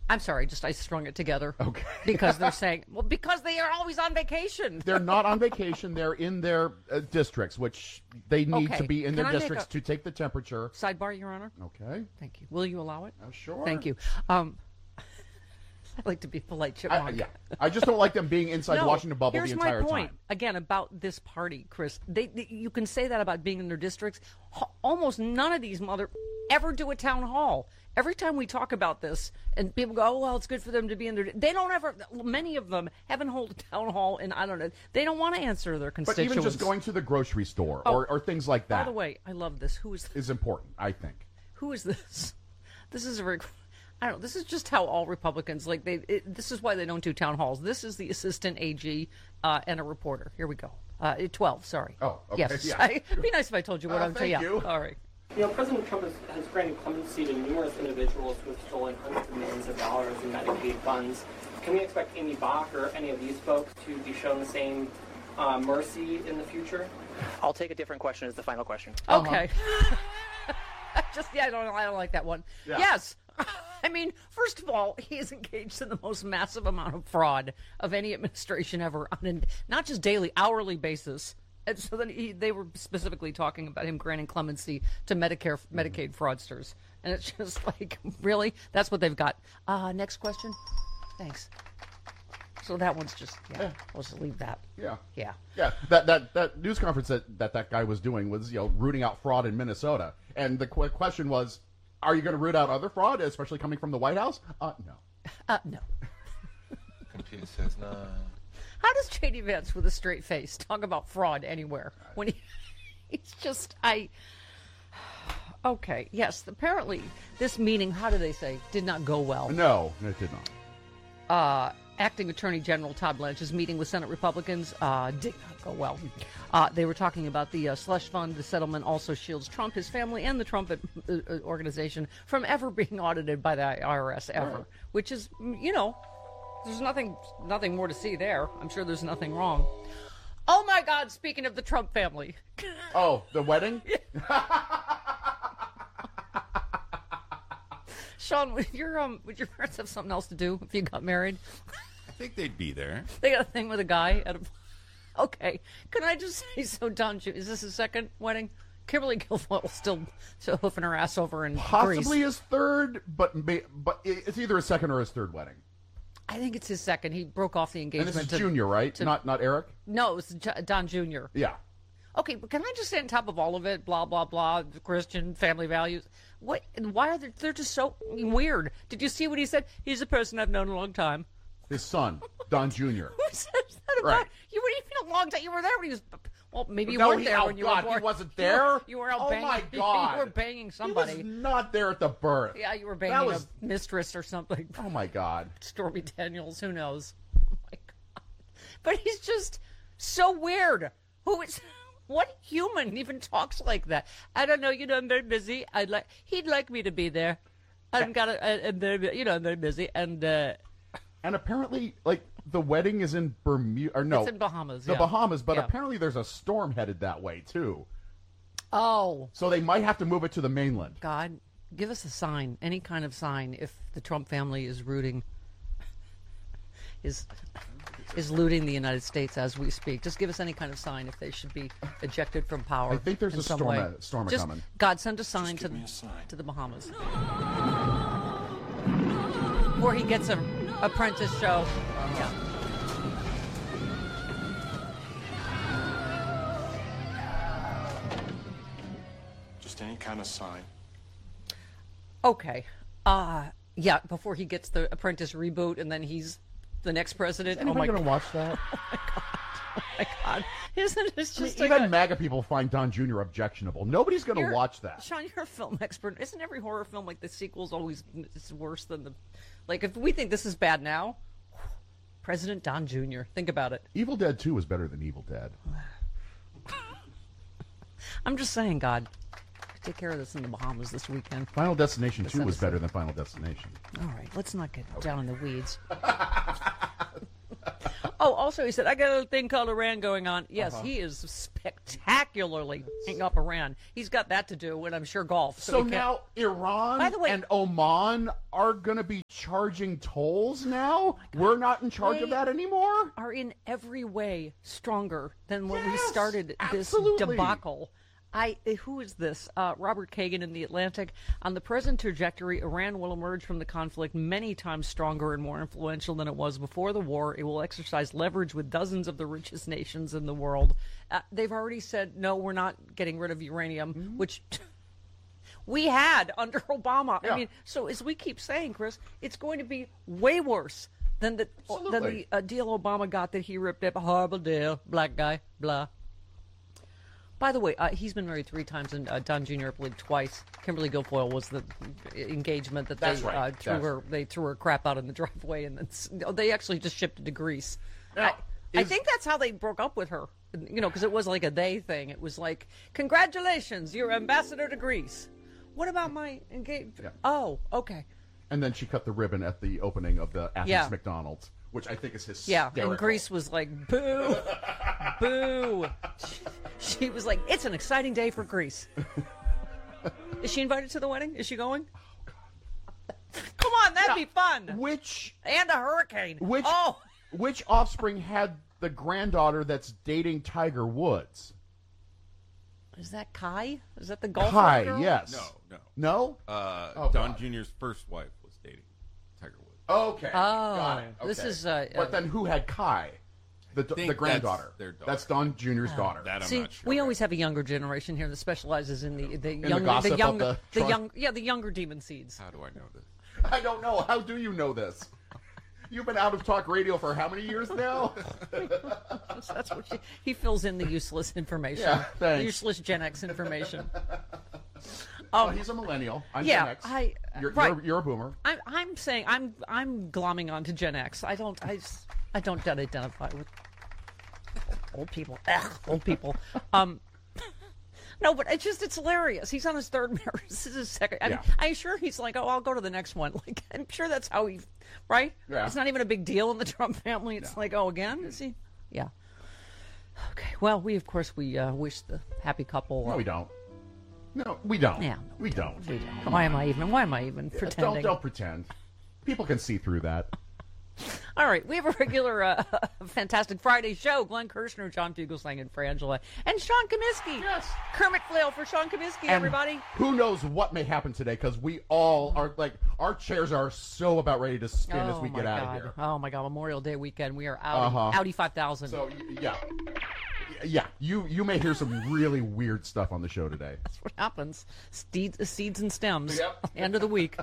I'm sorry, just I strung it together. Okay. Because they're saying, well, because they are always on vacation. They're not on vacation. They're in their districts, which they need to be in their districts to take the temperature. Sidebar, Your Honor. Okay. Thank you. Will you allow it? Sure. Thank you. I like to be polite, Chipmunk. I just don't like them being inside the Washington bubble the entire time. Here's my point, again, about this party, Chris. You can say that about being in their districts. Almost none of these ever do a town hall. Every time we talk about this, and people go, oh, well, it's good for them to be in their... They don't ever... Many of them haven't held a town hall in, I don't know, they don't want to answer their constituents. But even just going to the grocery store or things like that. By the way, I love this. Who is... Is important, I think. Who is this? This is a very... I don't know. This is just how all Republicans, this is why they don't do town halls. This is the assistant AG and a reporter. Here we go. 12, sorry. Oh, okay. Yes. Yeah. It'd be nice if I told you what I'm saying. Thank you. All right. President Trump has granted clemency to numerous individuals who have stolen hundreds of millions of dollars in Medicaid funds. Can we expect Amy Bach or any of these folks to be shown the same mercy in the future? I'll take a different question as the final question. Okay. I don't like that one. Yeah. Yes. I mean, first of all, he is engaged in the most massive amount of fraud of any administration ever on not just daily, hourly basis. And so then they were specifically talking about him granting clemency to Medicaid fraudsters. And it's just like, really? That's what they've got. Next question. Thanks. So that one's just, we'll just leave that. Yeah. Yeah. Yeah. That news conference that guy was doing was, rooting out fraud in Minnesota. And the question was, are you going to root out other fraud, especially coming from the White House? No. No. Computer says no. How does J.D. Vance with a straight face talk about fraud anywhere when he's just, okay, yes, apparently this meeting, how do they say, did not go well. No, it did not. Acting Attorney General Todd Blanche's meeting with Senate Republicans did not go well. They were talking about the slush fund. The settlement also shields Trump, his family, and the Trump organization from ever being audited by the IRS ever, which is, there's nothing more to see there. I'm sure there's nothing wrong. Oh my God! Speaking of the Trump family. Oh, the wedding? Sean, would your parents have something else to do if you got married? I think they'd be there. They got a thing with a guy at a... Okay. Can I just say, so Don, is this his second wedding? Kimberly Guilfoyle still hoofing her ass over in Possibly Greece. his third, but it's either his second or his third wedding. I think it's his second. He broke off the engagement. And this is Junior, right? Not Eric? No, it was Don Jr. Yeah. Okay, but can I just say on top of all of it, blah, blah, blah, Christian family values, why are they're just so weird? Did you see what he said? He's a person I've known a long time. His son, Don Jr. Who says that about Right. you? Were even a long time. You were there when he was. Well, maybe you No, weren't there when you were born. he wasn't there? You were out oh banging. my God. You were banging somebody. He was not there at the birth. Yeah, you were banging a mistress or something. Oh my God. Stormy Daniels, who knows? Oh my God. But he's just so weird. What human even talks like that? I don't know. I'm very busy. He'd like me to be there. I'm very busy, and apparently, the wedding is in Bermuda, or no, it's in Bahamas. The Bahamas, but apparently there's a storm headed that way too. Oh, so they might have to move it to the mainland. God, give us a sign, any kind of sign, if the Trump family is looting the United States as we speak. Just give us any kind of sign if they should be ejected from power. I think there's a storm Just, coming. God, send a sign to the Bahamas. Or he gets an apprentice show. Yeah. Just any kind of sign. Okay. Yeah, before he gets the apprentice reboot and then he's the next president. Is anybody going to watch that? Oh my God. Isn't it just even MAGA people find Don Jr. objectionable. Nobody's going to watch that. Sean, you're a film expert. Isn't every horror film the sequel's always worse than the... if we think this is bad now, President Don Jr., think about it. Evil Dead 2 is better than Evil Dead. I'm just saying, God, take care of this in the Bahamas this weekend. Final Destination 2 was better than Final Destination. All right, let's not get down in the weeds. Oh, also he said, I got a little thing called Iran going on. Yes, he is spectacularly hanging up Iran. He's got that to do, and I'm sure golf. So he can't- now Iran By the way- and Oman are going to be charging tolls now? We're not in charge of They that anymore? are in every way stronger than when we Yes, started this absolutely. debacle. Who is this? Robert Kagan in The Atlantic. On the present trajectory, Iran will emerge from the conflict many times stronger and more influential than it was before the war. It will exercise leverage with dozens of the richest nations in the world. They've already said, no, we're not getting rid of uranium, which we had under Obama. Yeah. I mean, so as we keep saying, Chris, it's going to be way worse than the Absolutely. deal Obama got that he ripped up. A horrible deal, black guy, blah. By the way, he's been married 3 times, and Don Jr. I believe twice. Kimberly Guilfoyle was the engagement that That's they right. They threw her crap out in the driveway, and then they actually just shipped it to Greece. Now, I think that's how they broke up with her. You know, because it was like a they thing. It was like, congratulations, you're ambassador to Greece. What about my engagement? Yeah. Oh, okay. And then she cut the ribbon at the opening of the Athens Yeah. McDonald's, which I think is Yeah, hysterical. and Greece was like, boo, boo. She was like, it's an exciting day for Greece. Is she invited to the wedding? Is she going? Come on, that'd be fun. Which And a hurricane. Which Oh, which offspring had the granddaughter that's dating Tiger Woods? is that Kai? Is that the golfer Kai, girl? yes. No. No? Don God. Jr.'s first wife was dating Tiger Woods. Okay. Got it. this Okay. is, But then who had Kai? The think granddaughter. that's their daughter. That's Don Jr.'s daughter. That I'm See, not sure. we always have a younger generation here that specializes in the the younger, gossip of younger, the trunk. the younger demon seeds. How do I know this? I don't know. How do you know this? You've been out of talk radio for how many years now? That's what he fills in the useless information. Yeah, thanks. Useless Gen X information. Oh, he's a millennial. I'm Yeah, Gen X. You're, right. you're a boomer. I'm saying I'm glomming on to Gen X. I don't identify with old people. Ugh, old people. No, but it's hilarious. He's on his 3rd marriage. This is his 2nd. Yeah. I'm sure he's like, oh, I'll go to the next one. Like, I'm sure that's how he, right? Yeah. It's not even a big deal in the Trump family. It's like, oh, again? Is he? Yeah. Okay. Well, we wish the happy couple. No, we don't. No, we don't. Yeah. We don't. We don't. Why am I even pretending? Don't pretend. People can see through that. All right, we have a regular Fantastic Friday show. Glenn Kirshner, John Fugelsang, and Frangela. And Sean Comiskey. Yes. Kermit Flail for Sean Comiskey, everybody. Who knows what may happen today, because we all are like, our chairs are so about ready to spin as we my get out God. of here. Oh, my God. Memorial Day weekend. We are Audi 5000. So, yeah. Yeah, you may hear some really weird stuff on the show today. That's what happens. Seeds and stems. Yep. End of the week.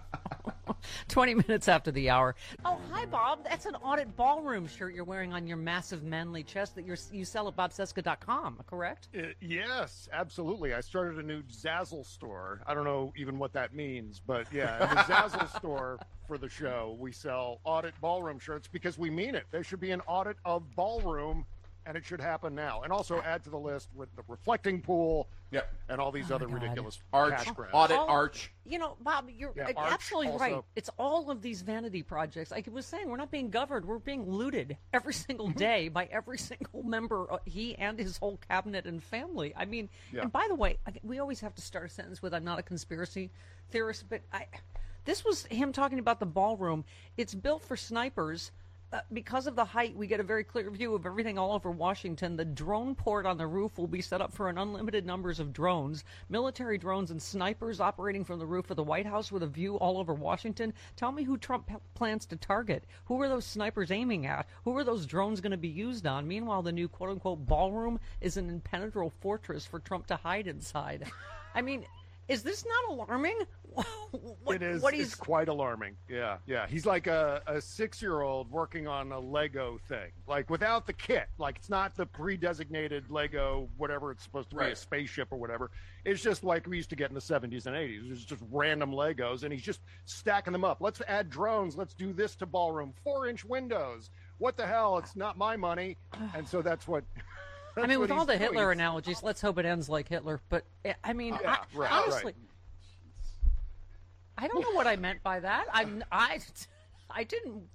20 minutes after the hour. Oh, hi, Bob. That's an Audit Ballroom shirt you're wearing on your massive manly chest that you sell at bobseska.com, correct? Yes, absolutely. I started a new Zazzle store. I don't know even what that means, but yeah, in the Zazzle store for the show, we sell Audit Ballroom shirts because we mean it. There should be an audit of ballroom, and it should happen now. And also add to the list with the reflecting pool Yep. and all these other ridiculous Arch, cash grabs. audit, Oh, arch. You know, Bob, you're Yeah, Arch absolutely also. right. It's all of these vanity projects. Like I was saying, we're not being governed. We're being looted every single day by every single member, he and his whole cabinet and family. I mean, Yeah. and by the way, we always have to start a sentence with, I'm not a conspiracy theorist, but this was him talking about the ballroom. It's built for snipers. Because of the height, we get a very clear view of everything all over Washington. The drone port on the roof will be set up for an unlimited numbers of drones, military drones and snipers operating from the roof of the White House with a view all over Washington. Tell me who Trump plans to target. Who are those snipers aiming at? Who are those drones going to be used on? Meanwhile, the new quote-unquote ballroom is an impenetrable fortress for Trump to hide inside. I mean, is this not alarming? It is. It's quite alarming. Yeah, yeah. He's like a 6-year-old working on a Lego thing, like without the kit. Like it's not the pre-designated Lego, whatever it's supposed to be, Right. a spaceship or whatever. It's just like we used to get in the 70s and 80s. It's just random Legos, and he's just stacking them up. Let's add drones. Let's do this to ballroom. 4-inch windows. What the hell? It's not my money. And so that's what. I mean, with all the doing. Hitler analogies, let's hope it ends like Hitler. But I mean, Yeah, right, honestly, right. I don't know what I meant by that. I didn't.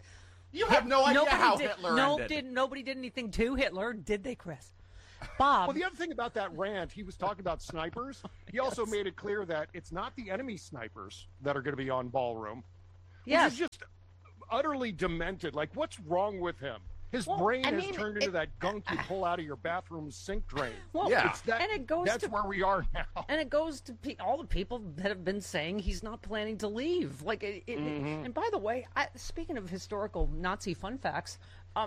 You have no idea how Hitler ended. Nobody did anything to Hitler, did they, Chris? Bob. Well, the other thing about that rant, he was talking about snipers. He also made it clear that it's not the enemy snipers that are going to be on Ballroom. Yes. Which is just utterly demented. Like, what's wrong with him? His brain has turned into that gunk you pull out of your bathroom sink drain. Well, yeah. And it goes that's where we are now. And it goes to all the people that have been saying he's not planning to leave. Like, and by the way, speaking of historical Nazi fun facts,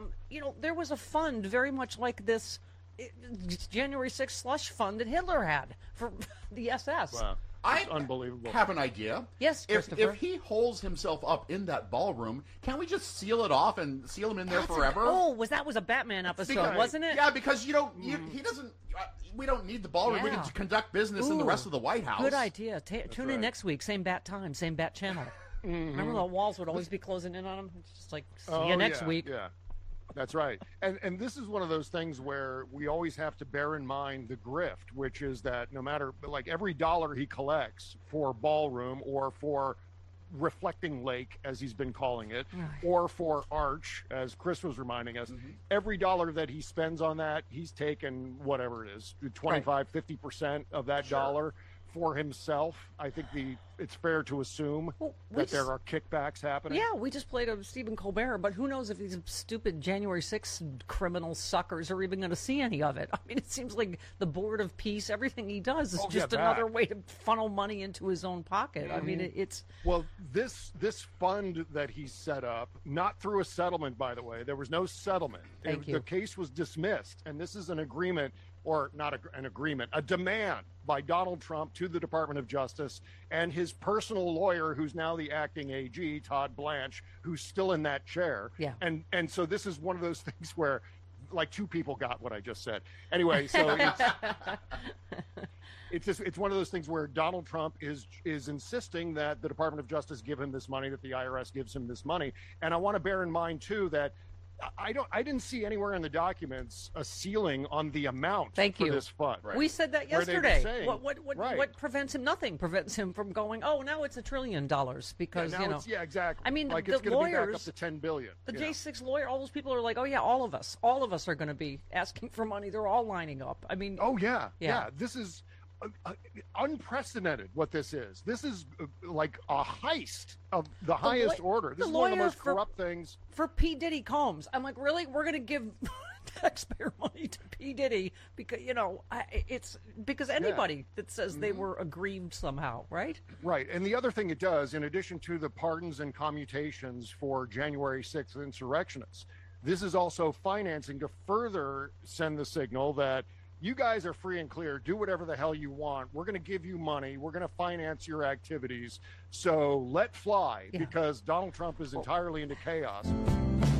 there was a fund very much like this January 6th slush fund that Hitler had for the SS. Wow. It's unbelievable. Have an idea. Yes, Christopher. If he holds himself up in that ballroom, can we just seal it off and seal him in there forever? That was a Batman episode, wasn't it? Yeah, because he doesn't. We don't need the ballroom. We can conduct business in the rest of the White House. Good idea. Tune in next week, same bat time, same bat channel. Remember the walls would always be closing in on him? It's just like, see you next week. Yeah. That's right. And this is one of those things where we always have to bear in mind the grift, which is that no matter, like, every dollar he collects for Ballroom or for Reflecting Lake, as he's been calling it, or for Arch, as Chris was reminding us, every dollar that he spends on that, he's taken whatever it is, 25, 50% of that dollar for himself. I think it's fair to assume that there are kickbacks happening. Yeah, we just played a Stephen Colbert, but who knows if these stupid January 6th criminal suckers are even going to see any of it. I mean, it seems like the Board of Peace, everything he does is just another way to funnel money into his own pocket. I mean, it's... Well, this fund that he set up, not through a settlement, by the way. There was no settlement. Thank you. The case was dismissed, and this is an agreement, or not an agreement, a demand by Donald Trump to the Department of Justice and his personal lawyer, who's now the acting AG, Todd Blanche, who's still in that chair. Yeah. And so this is one of those things where, like, two people got what I just said. Anyway, so it's one of those things where Donald Trump is insisting that the Department of Justice give him this money, that the IRS gives him this money. And I want to bear in mind too that I didn't see anywhere in the documents a ceiling on the amount for this fund. Right. We said that yesterday. What prevents him? Nothing prevents him from going, now it's $1 trillion because, exactly. I mean, like, the it's going to be lawyers, back up to $10 billion. The J6 lawyer, all those people are like, all of us are going to be asking for money. They're all lining up. I mean, this is unprecedented what this is. This is like a heist of the highest order. This is one of the most corrupt things. For P. Diddy Combs, I'm like, really? We're going to give taxpayer money to P. Diddy because, it's because anybody that says they were aggrieved somehow, right? Right. And the other thing it does, in addition to the pardons and commutations for January 6th insurrectionists, this is also financing to further send the signal that you guys are free and clear. Do whatever the hell you want. We're going to give you money. We're going to finance your activities. So let fly, because Donald Trump is entirely into chaos.